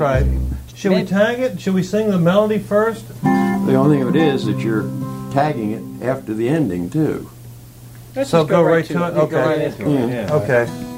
right. Should we tag it? Should we sing the melody first? The only thing of it is that you're tagging it after the ending too. Let's So just go right to to it? Go Okay. right into it. Yeah. Yeah. Okay.